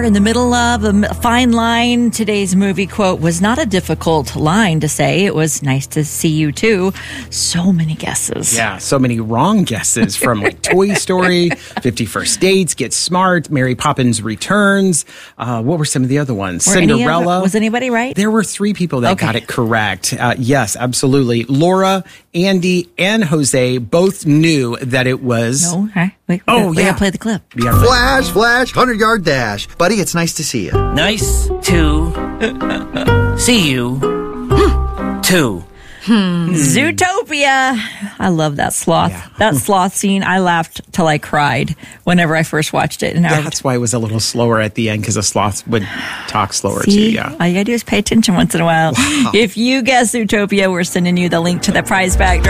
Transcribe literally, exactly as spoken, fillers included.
In the middle of a fine line, today's movie quote was not a difficult line to say. It was nice to see you too. So many guesses. Yeah, so many wrong guesses from like Toy Story, fifty First Dates, Get Smart, Mary Poppins Returns. Uh, what were some of the other ones? Were Cinderella. Any of, was anybody right? There were three people that Okay. got it correct. Uh, yes, absolutely. Laura, Andy, and Jose both knew that it was... No, okay. Wait, we Oh, gotta, we yeah. gotta play the clip. We gotta play- Flash, flash, hundred-yard dash. Buddy, it's nice to see you. Nice to see you too. Zootopia. I love that sloth. Yeah. That sloth scene, I laughed till I cried whenever I first watched it. And I That's why it was a little slower at the end, because the sloth would talk slower See, too. Yeah. all you gotta do is pay attention once in a while. If you guess Zootopia, we're sending you the link to the prize bag.